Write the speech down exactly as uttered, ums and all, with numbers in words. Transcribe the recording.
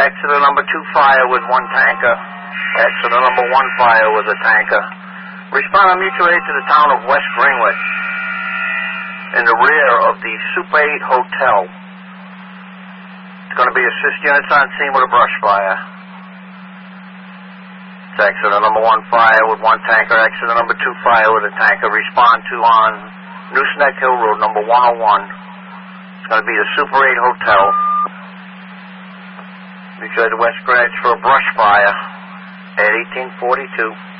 Exeter number two fire with one tanker. Exeter number one fire with a tanker. Respond on mutual aid to the town of West Greenwich in the rear of the Super eight Hotel. It's going to be assist units on scene with a brush fire. It's Exeter number one fire with one tanker. Exeter number two fire with a tanker. Respond to on Nooseneck Hill Road number one oh one. It's going to be the Super eight Hotel. We go to West Greenwich for a brush fire at eighteen forty-two.